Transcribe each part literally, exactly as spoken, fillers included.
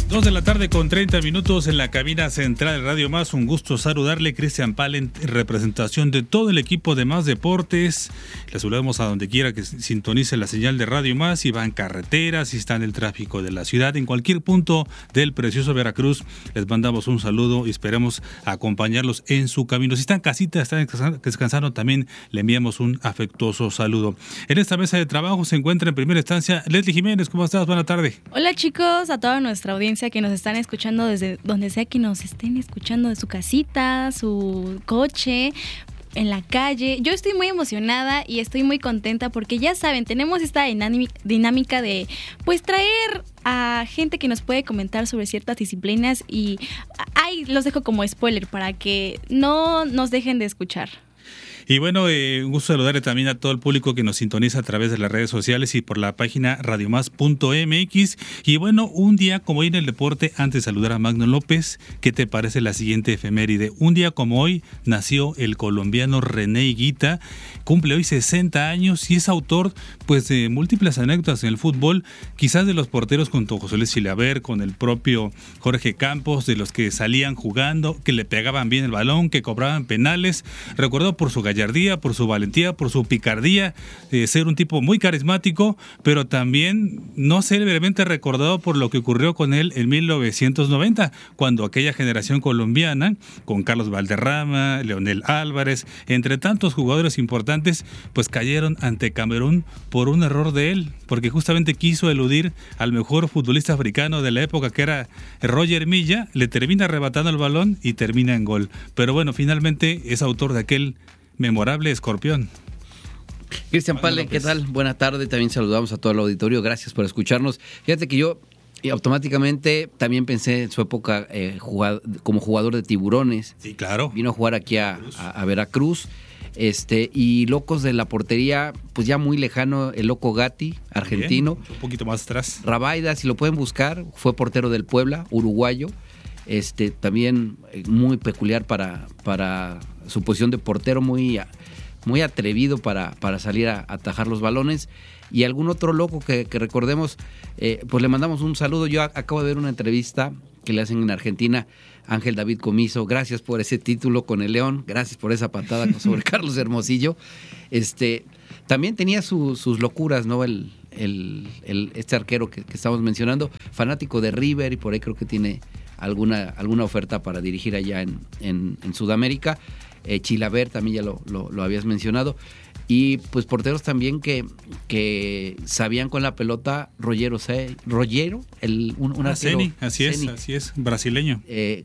Dos de la tarde con treinta minutos en la cabina central de Radio Más. Un gusto saludarle, Cristian Palen, en representación de todo el equipo de Más Deportes. Les saludamos a donde quiera que sintonice la señal de Radio Más, si va en carretera, si está en el tráfico de la ciudad, en cualquier punto del precioso Veracruz. Les mandamos un saludo y esperamos acompañarlos en su camino. Si están en casita, están descansando, también le enviamos un afectuoso saludo. En esta mesa de trabajo se encuentra en primera instancia Leslie Jiménez. ¿Cómo estás? Buena tarde. Hola chicos, a toda nuestra audiencia que nos están escuchando desde donde sea que nos estén escuchando, de su casita, su coche, en la calle. Yo estoy muy emocionada y estoy muy contenta porque ya saben, tenemos esta dinámica de pues traer a gente que nos puede comentar sobre ciertas disciplinas y ahí los dejo como spoiler para que no nos dejen de escuchar. Y bueno, eh, un gusto saludarle también a todo el público que nos sintoniza a través de las redes sociales y por la página radio más punto m x. Y bueno, un día como hoy en el deporte, antes de saludar a Magno López, ¿qué te parece la siguiente efeméride? Un día como hoy nació el colombiano René Higuita, cumple hoy sesenta años y es autor pues de múltiples anécdotas en el fútbol, quizás de los porteros con José Luis Chilaver, con el propio Jorge Campos, de los que salían jugando, que le pegaban bien el balón, que cobraban penales. Recuerdo por su gallardía, por su valentía, por su picardía, eh, ser un tipo muy carismático, pero también no célebremente recordado por lo que ocurrió con él en mil novecientos noventa, cuando aquella generación colombiana, con Carlos Valderrama, Leonel Álvarez, entre tantos jugadores importantes, pues cayeron ante Camerún por un error de él, porque justamente quiso eludir al mejor futbolista africano de la época, que era Roger Milla, le termina arrebatando el balón y termina en gol. Pero bueno, finalmente es autor de aquel memorable escorpión. Cristian Palen, ¿qué tal? Buena tarde, también saludamos a todo el auditorio, gracias por escucharnos. Fíjate que yo eh, automáticamente también pensé en su época eh, jugad- como jugador de Tiburones. Sí, claro. Vino a jugar aquí a, a, a Veracruz. Este, y locos de la portería, pues ya muy lejano, el Loco Gatti, argentino. Bien, un poquito más atrás. Rabaida, si lo pueden buscar, fue portero del Puebla, uruguayo. Este, también muy peculiar para, para su posición de portero, muy, muy atrevido para, para salir a atajar los balones. Y algún otro loco que, que recordemos, eh, pues le mandamos un saludo. Yo a, acabo de ver una entrevista que le hacen en Argentina, Ángel David Comiso. Gracias por ese título con el León, gracias por esa patada sobre Carlos Hermosillo. Este, también tenía su, sus locuras, ¿no? El, el, el, este arquero que, que estamos mencionando, fanático de River, y por ahí creo que tiene alguna, alguna oferta para dirigir allá en, en, en Sudamérica. Eh, Chilaver también ya lo, lo, lo habías mencionado. Y pues porteros también que, que sabían con la pelota. Rogero, Rogero el, un, un ah, arquero. Ceni, así Ceni, es, así es, brasileño. Eh,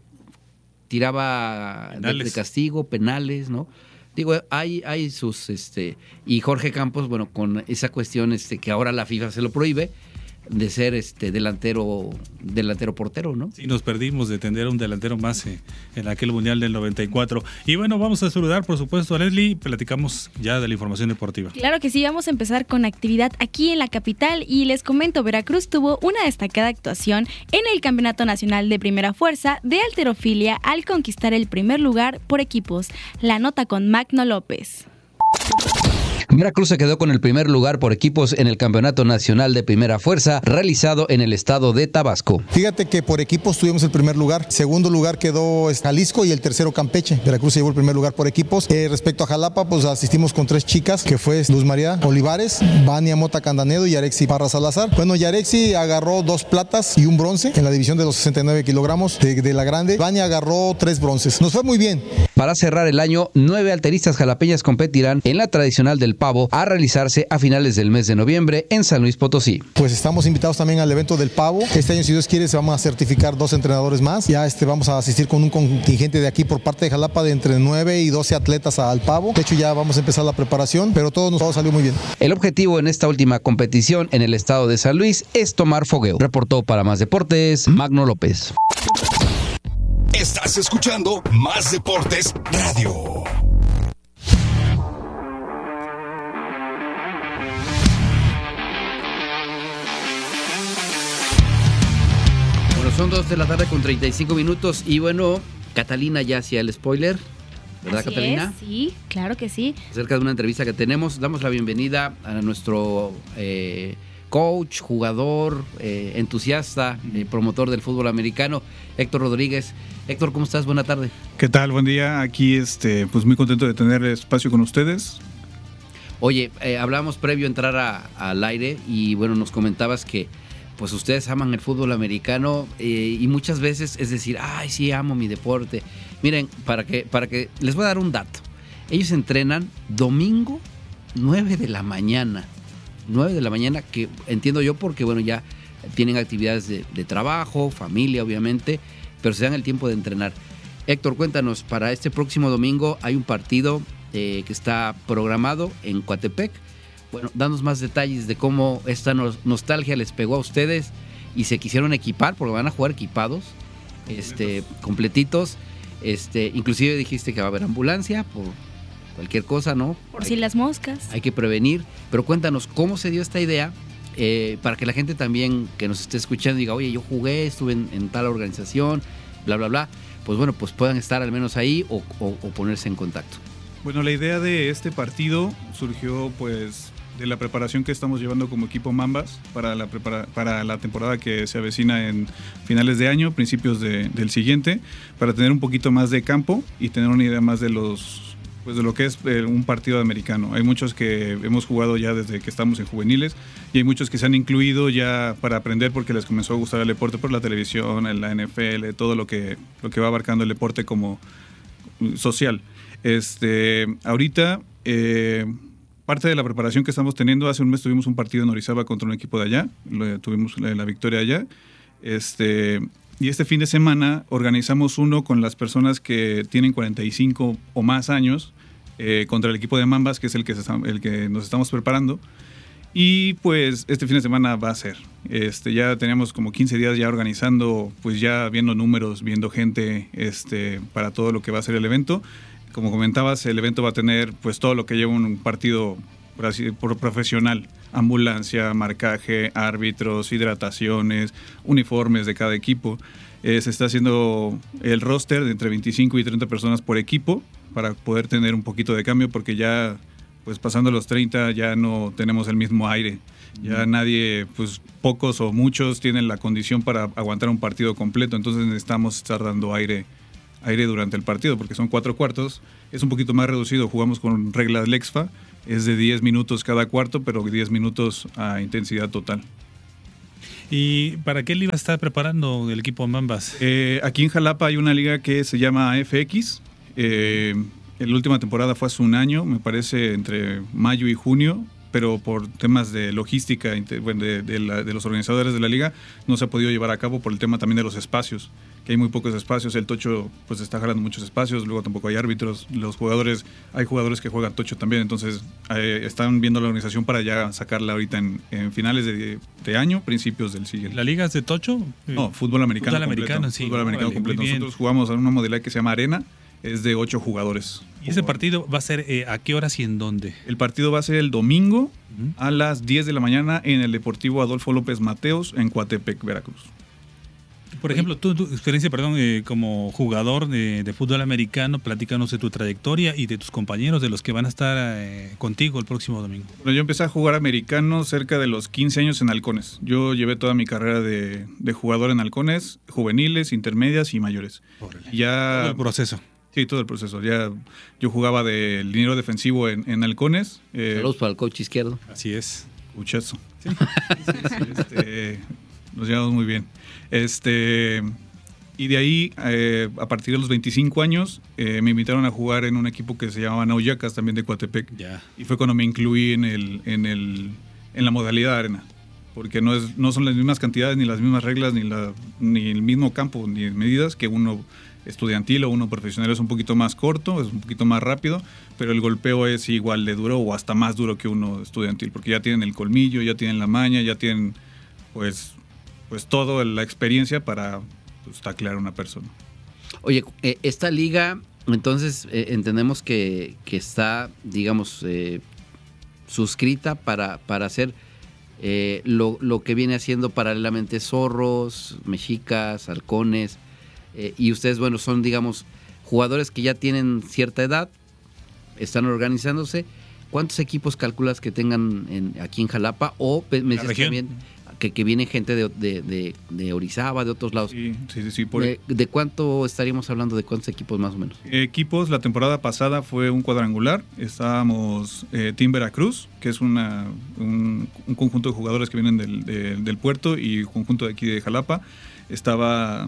tiraba de, de castigo, penales, ¿no? Digo, hay, hay sus, este, y Jorge Campos, bueno, con esa cuestión este, que ahora la FIFA se lo prohíbe, de ser este delantero delantero portero, ¿no? Sí, nos perdimos de tener un delantero más eh, en aquel Mundial del noventa y cuatro. Y bueno, vamos a saludar, por supuesto, a Leslie. Platicamos ya de la información deportiva. Claro que sí, vamos a empezar con actividad aquí en la capital y les comento, Veracruz tuvo una destacada actuación en el Campeonato Nacional de Primera Fuerza de Halterofilia al conquistar el primer lugar por equipos. La nota con Magno López. Veracruz se quedó con el primer lugar por equipos en el Campeonato Nacional de Primera Fuerza realizado en el estado de Tabasco. Fíjate que por equipos tuvimos el primer lugar, segundo lugar quedó Jalisco y el tercero Campeche. Veracruz se llevó el primer lugar por equipos. Eh, respecto a Jalapa, pues asistimos con tres chicas, que fue Luz María Olivares, Vania Mota Candanedo y Yarexi Parra Salazar. Bueno, Yarexi agarró dos platas y un bronce en la división de los sesenta y nueve kilogramos de, de la grande. Vania agarró tres bronces. Nos fue muy bien. Para cerrar el año, nueve alteristas jalapeñas competirán en la tradicional del pavo a realizarse a finales del mes de noviembre en San Luis Potosí. Pues estamos invitados también al evento del pavo. Este año, si Dios quiere, se vamos a certificar dos entrenadores más. Ya este vamos a asistir con un contingente de aquí por parte de Jalapa de entre nueve y doce atletas al pavo. De hecho, ya vamos a empezar la preparación, pero todo nos todo salió muy bien. El objetivo en esta última competición en el estado de San Luis es tomar fogueo. Reportó para Más Deportes, Magno López. Estás escuchando Más Deportes Radio. Bueno, son dos de la tarde con treinta y cinco minutos y bueno, Catalina ya hacía el spoiler, ¿verdad, Así Catalina? Es, sí, claro que sí. Acerca de una entrevista que tenemos, damos la bienvenida a nuestro eh, coach, jugador, eh, entusiasta, eh, promotor del fútbol americano, Héctor Rodríguez. Héctor, ¿cómo estás? Buena tarde. ¿Qué tal? Buen día. Aquí, este, pues muy contento de tener espacio con ustedes. Oye, eh, hablábamos previo a entrar a, al aire y bueno, nos comentabas que pues ustedes aman el fútbol americano eh, y muchas veces es decir, ay, sí, amo mi deporte. Miren, para que, para que les voy a dar un dato. Ellos entrenan domingo nueve de la mañana. nueve de la mañana, que entiendo yo porque, bueno, ya tienen actividades de, de trabajo, familia, obviamente, pero se dan el tiempo de entrenar. Héctor, cuéntanos, para este próximo domingo hay un partido eh, que está programado en Coatepec. Bueno, danos más detalles de cómo esta no- nostalgia les pegó a ustedes y se quisieron equipar, porque van a jugar equipados, este, completitos. Este, inclusive dijiste que va a haber ambulancia por cualquier cosa, ¿no? Por Hay- si las moscas. Hay que prevenir, pero cuéntanos cómo se dio esta idea eh, para que la gente también que nos esté escuchando diga, oye, yo jugué, estuve en, en tal organización, bla, bla, bla. Pues bueno, pues puedan estar al menos ahí o, o, o ponerse en contacto. Bueno, la idea de este partido surgió pues de la preparación que estamos llevando como equipo Mambas para la, prepara- para la temporada que se avecina en finales de año, principios de- del siguiente, para tener un poquito más de campo y tener una idea más de los pues de lo que es eh, un partido americano. Hay muchos que hemos jugado ya desde que estamos en juveniles y hay muchos que se han incluido ya para aprender porque les comenzó a gustar el deporte por la televisión, en la N F L, todo lo que, lo que va abarcando el deporte como social. Este, ahorita, eh, parte de la preparación que estamos teniendo, hace un mes tuvimos un partido en Orizaba contra un equipo de allá, lo- tuvimos la, la victoria allá. Este, y este fin de semana organizamos uno con las personas que tienen cuarenta y cinco o más años eh, contra el equipo de Mambas, que es el que, se está- el que nos estamos preparando. Y pues este fin de semana va a ser. Este, ya teníamos como quince días ya organizando, pues ya viendo números, viendo gente este, para todo lo que va a ser el evento. Como comentabas, el evento va a tener pues todo lo que lleva un partido por así- por profesional. Ambulancia, marcaje, árbitros, hidrataciones, uniformes de cada equipo. Eh, se está haciendo el roster de entre veinticinco y treinta personas por equipo para poder tener un poquito de cambio porque ya pues pasando los treinta ya no tenemos el mismo aire. Ya nadie, pues pocos o muchos tienen la condición para aguantar un partido completo, entonces necesitamos estar dando aire, aire durante el partido porque son cuatro cuartos, es un poquito más reducido, jugamos con reglas Lexfa, es de diez minutos cada cuarto, pero diez minutos a intensidad total. ¿Y para qué liga está preparando el equipo Mambas? Eh, aquí en Jalapa hay una liga que se llama F X. Eh, la última temporada fue hace un año, me parece entre mayo y junio, pero por temas de logística inte- bueno, de, de la- de los organizadores de la liga no se ha podido llevar a cabo por el tema también de los espacios, que hay muy pocos espacios. El tocho pues está jalando muchos espacios, luego tampoco hay árbitros, los jugadores, hay jugadores que juegan tocho también, entonces eh, están viendo la organización para ya sacarla ahorita en, en finales de, de año, principios del siguiente. ¿La liga es de Tocho? No, fútbol americano Fútbol completo. americano, sí. Fútbol americano Órale, muy completo. bien. Nosotros jugamos en una modalidad que se llama Arena, es de ocho jugadores. ¿Y ese partido va a ser eh, a qué horas y en dónde? El partido va a ser el domingo Ujú. a las diez de la mañana en el Deportivo Adolfo López Mateos en Coatepec, Veracruz. Por ejemplo, tú, tu experiencia, perdón, eh, como jugador de, de fútbol americano, platícanos de tu trayectoria y de tus compañeros, de los que van a estar eh, contigo el próximo domingo. Bueno, yo empecé a jugar americano cerca de los quince años en Halcones. Yo llevé toda mi carrera de, de jugador en Halcones, juveniles, intermedias y mayores. Órale. Ya, Todo el proceso. sí, todo el proceso. Ya yo jugaba de liniero defensivo en, en Halcones. eh, Saludos para el coach izquierdo. Así es. Muchazo. Sí. Sí, sí, este, nos llevamos muy bien. Este, y de ahí, eh, a partir de los veinticinco años, eh, me invitaron a jugar en un equipo que se llamaba Nauyacas, también de Coatepec. Ya. Y fue cuando me incluí en, el, en, el, en la modalidad de arena. Porque no, es, no son las mismas cantidades, ni las mismas reglas, ni, la, ni el mismo campo, ni medidas que uno estudiantil o uno profesional. Es un poquito más corto, es un poquito más rápido, pero el golpeo es igual de duro o hasta más duro que uno estudiantil, porque ya tienen el colmillo, ya tienen la maña, ya tienen pues, pues toda la experiencia para pues, taclear a una persona. Oye, eh, esta liga, entonces eh, entendemos que, que está, digamos, eh, suscrita para, para hacer eh, lo, lo que viene haciendo paralelamente Zorros, Mexicas, Halcones, eh, y ustedes, bueno, son, digamos, jugadores que ya tienen cierta edad, están organizándose, ¿cuántos equipos calculas que tengan en, aquí en Jalapa? O me dices también que, que viene gente de, de, de, de Orizaba, de otros lados. Sí, sí, sí. Por... ¿De, ¿De cuánto estaríamos hablando? ¿De cuántos equipos más o menos? Equipos, la temporada pasada fue un cuadrangular. Estábamos eh, Team Veracruz, que es una, un, un conjunto de jugadores que vienen del, de, del puerto, y conjunto de aquí de Jalapa. Estaba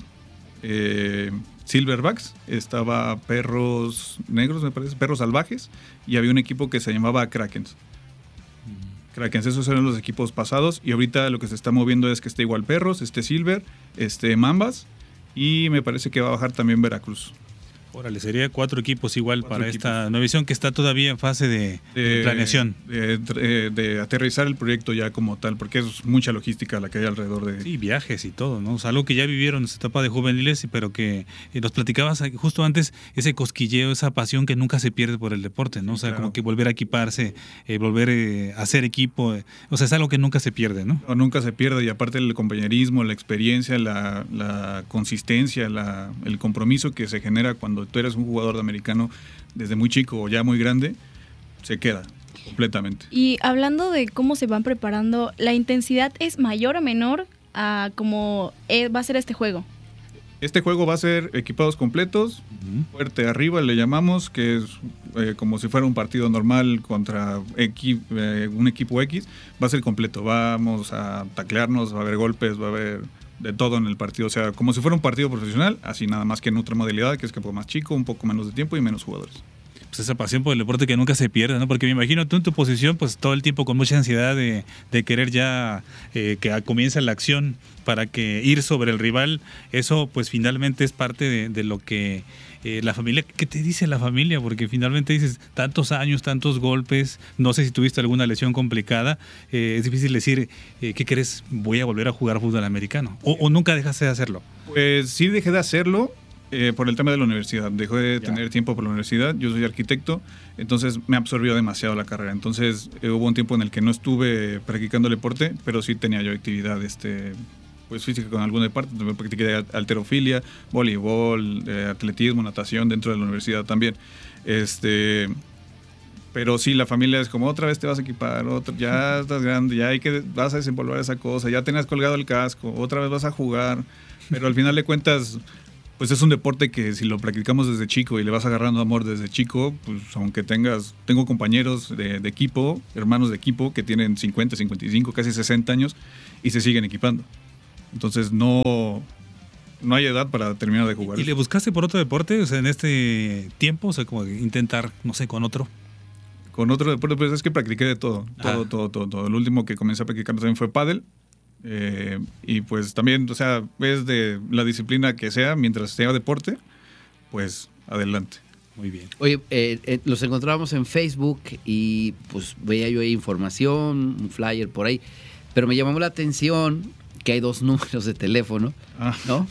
eh, Silverbacks, estaba Perros Negros, me parece, Perros Salvajes, y había un equipo que se llamaba Krakens. Krakens, esos eran los equipos pasados, y ahorita lo que se está moviendo es que esté igual Perros, este Silver, este Mambas, y me parece que va a bajar también Veracruz. Órale, sería cuatro equipos igual Cuatro para equipos. esta nueva edición que está todavía en fase de, de, de planeación. De, de, de aterrizar el proyecto ya como tal, porque es mucha logística la que hay alrededor de... Sí, viajes y todo, ¿no? O sea, algo que ya vivieron en su etapa de juveniles, pero que eh, nos platicabas justo antes, ese cosquilleo, esa pasión que nunca se pierde por el deporte, ¿no? O sea, claro. como que volver a equiparse, eh, volver eh, a hacer equipo, eh, o sea, es algo que nunca se pierde, ¿no? No, nunca se pierde, y aparte el compañerismo, la experiencia, la, la consistencia, la, el compromiso que se genera cuando tú eres un jugador de americano desde muy chico o ya muy grande, se queda completamente. Y hablando de cómo se van preparando, ¿la intensidad es mayor o menor a cómo va a ser este juego? Este juego va a ser equipados completos, uh-huh. fuerte arriba le llamamos, que es eh, como si fuera un partido normal contra equi- eh, un equipo X, va a ser completo, vamos a taclearnos, va a haber golpes, va a haber de todo en el partido, o sea, como si fuera un partido profesional, así nada más que en otra modalidad, que es campo más chico, un poco menos de tiempo y menos jugadores. Pues esa pasión por el deporte que nunca se pierde, ¿no? Porque me imagino tú en tu posición, pues todo el tiempo con mucha ansiedad de, de querer ya eh, que comience la acción para que ir sobre el rival, eso pues finalmente es parte de, de lo que eh, la familia, ¿qué te dice la familia? Porque finalmente dices, tantos años, tantos golpes, no sé si tuviste alguna lesión complicada, eh, es difícil decir, eh, ¿qué crees? Voy a volver a jugar fútbol americano, o, o nunca dejaste de hacerlo. Pues sí dejé de hacerlo, Eh, por el tema de la universidad, dejé de Ya. tener tiempo por la universidad, yo soy arquitecto, entonces me absorbió demasiado la carrera, entonces eh, hubo un tiempo en el que no estuve practicando el deporte, pero sí tenía yo actividad este, pues física con algún deporte, también practiqué halterofilia, voleibol, eh, atletismo, natación dentro de la universidad también, este... Pero sí, la familia es como, otra vez te vas a equipar, otra, ya estás grande, ya hay que, vas a desenvolver esa cosa, ya tenías colgado el casco, otra vez vas a jugar, pero al final de cuentas... Pues es un deporte que si lo practicamos desde chico y le vas agarrando amor desde chico, pues aunque tengas, tengo compañeros de, de equipo, hermanos de equipo que tienen cincuenta, cincuenta y cinco, casi sesenta años y se siguen equipando. Entonces no, no hay edad para terminar de jugar. ¿Y le buscaste por otro deporte, o sea, en este tiempo, o sea, como intentar, no sé, con otro? Con otro deporte, pues es que practiqué de todo, todo, Ah. todo, todo, todo. El último que comencé a practicar también fue pádel. Eh, y pues también, o sea, es de la disciplina que sea, mientras sea deporte, pues adelante. Muy bien. Oye, eh, eh, los encontrábamos en Facebook y pues veía yo ahí información, un flyer por ahí, pero me llamó la atención que hay dos números de teléfono, Ah. ¿no?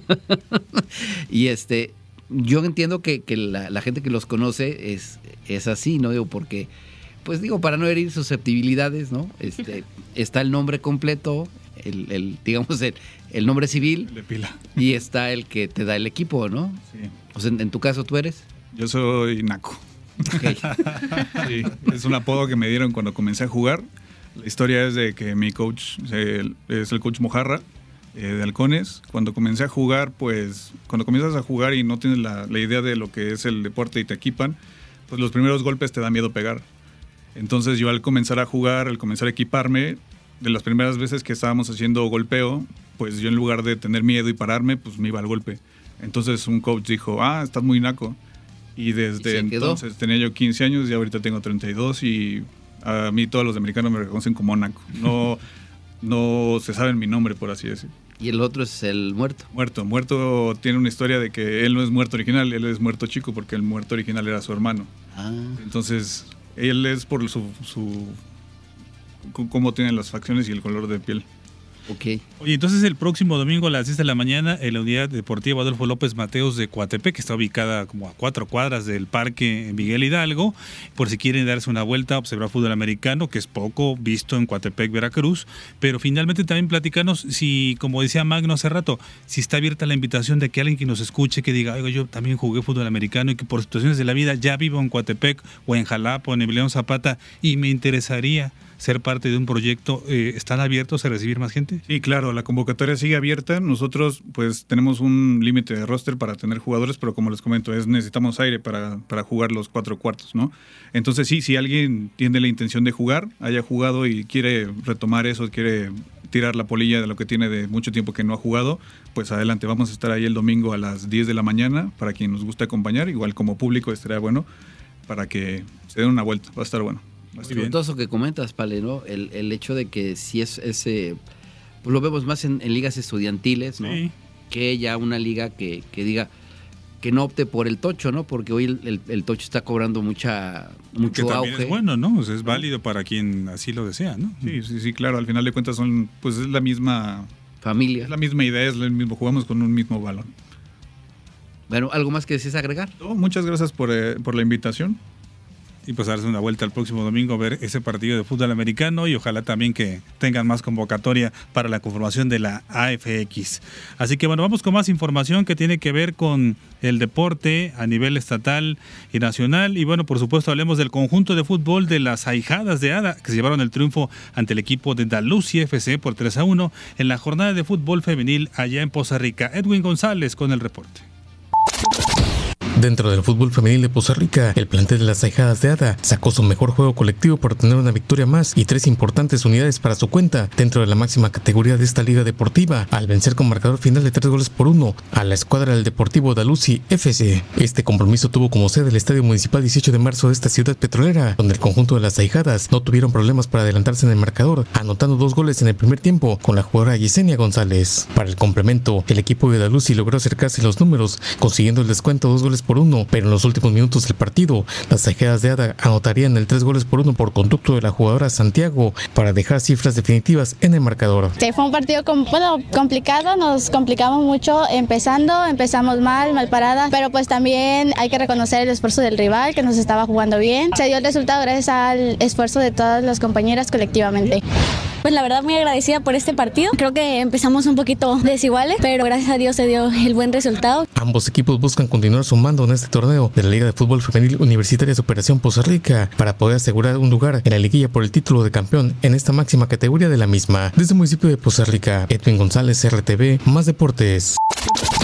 Y este, yo entiendo que, que la, la gente que los conoce es, es así, ¿no? Digo, porque, pues digo, para no herir susceptibilidades, ¿no? Este, está el nombre completo, el, el digamos, el, el nombre civil, De pila. y está el que te da el equipo, ¿no? Sí. O sea, en, en tu caso, ¿tú eres? Yo soy naco. Ok. Sí, es un apodo que me dieron cuando comencé a jugar. La historia es de que mi coach eh, es el coach Mojarra, eh, de Halcones. Cuando comencé a jugar, pues cuando comienzas a jugar y no tienes la, la idea de lo que es el deporte y te equipan, pues los primeros golpes te da miedo pegar. Entonces yo al comenzar a jugar, al comenzar a equiparme, de las primeras veces que estábamos haciendo golpeo, pues yo en lugar de tener miedo y pararme, pues me iba al golpe. Entonces un coach dijo, ah, estás muy naco. Y desde ¿Y se quedó? entonces tenía yo quince años y ahorita tengo treinta y dos y a mí todos los americanos me reconocen como naco. No, no se saben mi nombre, por así decir. Y el otro es el muerto. Muerto. Muerto tiene una historia de que él no es muerto original, él es muerto chico porque el muerto original era su hermano. Ah. Entonces, él es por su, su cómo tiene las facciones y el color de piel. Ok. Oye, entonces el próximo domingo a las diez de la mañana en la Unidad Deportiva Adolfo López Mateos de Coatepec, que está ubicada como a cuatro cuadras del Parque Miguel Hidalgo, por si quieren darse una vuelta, observar fútbol americano, que es poco visto en Coatepec, Veracruz, pero finalmente también platicarnos si, como decía Magno hace rato, si está abierta la invitación de que alguien que nos escuche, que diga, oiga, yo también jugué fútbol americano y que por situaciones de la vida ya vivo en Coatepec o en Jalapa o en Emiliano Zapata y me interesaría ser parte de un proyecto, eh, ¿están abiertos a recibir más gente? Sí, claro, la convocatoria sigue abierta. Nosotros pues tenemos un límite de roster para tener jugadores, pero como les comento, es necesitamos aire para, para jugar los cuatro cuartos, ¿no? Entonces sí, si alguien tiene la intención de jugar, haya jugado y quiere retomar eso, quiere tirar la polilla de lo que tiene de mucho tiempo que no ha jugado, pues adelante, vamos a estar ahí el domingo a las diez de la mañana para quien nos guste acompañar, igual como público estaría bueno para que se den una vuelta, va a estar bueno. Sobre todo eso que comentas, Pale, ¿no? El, el hecho de que si es ese, pues lo vemos más en, en ligas estudiantiles, ¿no? Sí. Que ya una liga que, que diga que no opte por el tocho, ¿no? Porque hoy el, el, el tocho está cobrando mucha mucho que auge. Es bueno, ¿no? O sea, es válido para quien así lo desea, ¿no? Sí, sí, sí, claro. Al final de cuentas son, pues es la misma familia, es la misma idea, es el mismo, jugamos con un mismo balón. Bueno, ¿algo más que desees agregar? No, muchas gracias por, eh, por la invitación. Y pues darse una vuelta el próximo domingo a ver ese partido de fútbol americano y ojalá también que tengan más convocatoria para la conformación de la A F X. Así que bueno, vamos con más información que tiene que ver con el deporte a nivel estatal y nacional. Y bueno, por supuesto, hablemos del conjunto de fútbol de las Ahijadas de Ada, que se llevaron el triunfo ante el equipo de Dalusi F C por tres a uno en la jornada de fútbol femenil allá en Poza Rica. Edwin González con el reporte. Dentro del fútbol femenil de Poza Rica, el plantel de las Ahijadas de Ada sacó su mejor juego colectivo por tener una victoria más y tres importantes unidades para su cuenta dentro de la máxima categoría de esta liga deportiva, al vencer con marcador final de tres goles por uno a la escuadra del Deportivo Dalusi F C. Este compromiso tuvo como sede el Estadio Municipal dieciocho de marzo de esta ciudad petrolera, donde el conjunto de las Ahijadas no tuvieron problemas para adelantarse en el marcador, anotando dos goles en el primer tiempo con la jugadora Yesenia González. Para el complemento, el equipo de Dalusi logró acercarse los números, consiguiendo el descuento dos goles por uno, pero en los últimos minutos del partido, las Ahijadas de Ada anotarían el tres goles por uno por conducto de la jugadora Santiago para dejar cifras definitivas en el marcador. Sí, fue un partido com- bueno, complicado, nos complicamos mucho empezando, empezamos mal, mal parada, pero pues también hay que reconocer el esfuerzo del rival que nos estaba jugando bien. Se dio el resultado gracias al esfuerzo de todas las compañeras colectivamente. Pues la verdad muy agradecida por este partido. Creo que empezamos un poquito desiguales, pero gracias a Dios se dio el buen resultado. Ambos equipos buscan continuar sumando en este torneo de la Liga de Fútbol Femenil Universitaria Superación Poza Rica para poder asegurar un lugar en la liguilla por el título de campeón en esta máxima categoría de la misma. Desde el municipio de Poza Rica, Edwin González, R T V, Más Deportes.